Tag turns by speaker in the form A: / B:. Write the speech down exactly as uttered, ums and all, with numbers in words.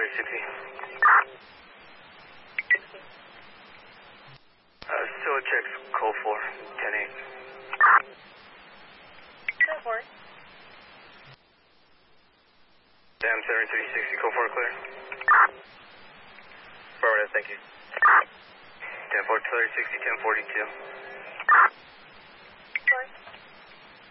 A: thirty sixty. Uh, still checks call four, ten eight.
B: ten four.
A: Dam seventy-three sixty, call four clear. Affirmative, thank you. ten four, thirty sixty, ten forty-two.